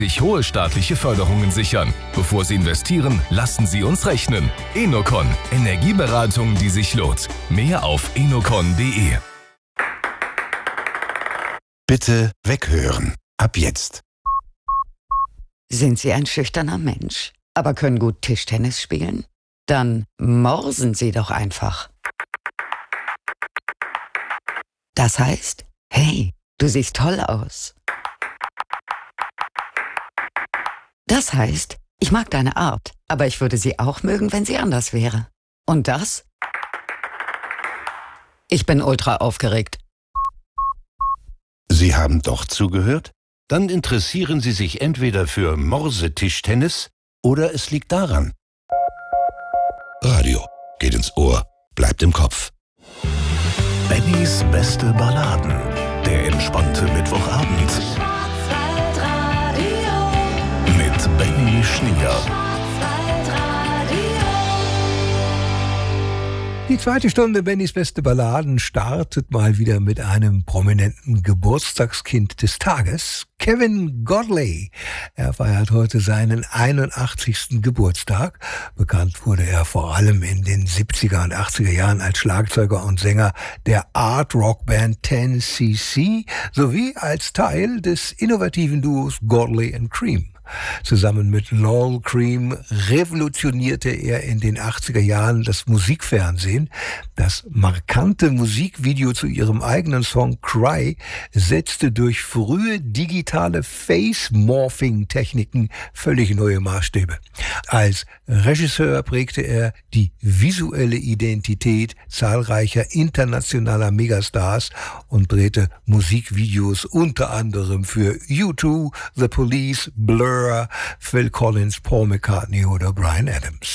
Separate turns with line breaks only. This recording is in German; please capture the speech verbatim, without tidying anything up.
sich hohe staatliche Förderungen sichern. Bevor Sie investieren, lassen Sie uns rechnen. Enocon. Energieberatung, die sich lohnt. Mehr auf enocon punkt de.
Bitte weghören. Ab jetzt.
Sind Sie ein schüchterner Mensch, aber können gut Tischtennis spielen? Dann morsen Sie doch einfach. Das heißt, hey, du siehst toll aus. Das heißt, ich mag deine Art, aber ich würde sie auch mögen, wenn sie anders wäre. Und das? Ich bin ultra aufgeregt.
Sie haben doch zugehört? Dann interessieren Sie sich entweder für Morsetischtennis oder es liegt daran. Radio geht ins Ohr, bleibt im Kopf.
Bennys beste Balladen. Der entspannte Mittwochabend. Mit Benny Schnier.
Die zweite Stunde Bennys beste Balladen startet mal wieder mit einem prominenten Geburtstagskind des Tages, Kevin Godley. Er feiert heute seinen einundachtzigsten Geburtstag. Bekannt wurde er vor allem in den siebziger und achtziger Jahren als Schlagzeuger und Sänger der Art-Rock-Band zehn C C sowie als Teil des innovativen Duos Godley and Cream. Zusammen mit Lol Cream revolutionierte er in den achtziger Jahren das Musikfernsehen. Das markante Musikvideo zu ihrem eigenen Song Cry setzte durch frühe digitale Face-Morphing-Techniken völlig neue Maßstäbe. Als Regisseur prägte er die visuelle Identität zahlreicher internationaler Megastars und drehte Musikvideos unter anderem für U zwei, The Police, Blur, Phil Collins, Paul McCartney oder Bryan Adams.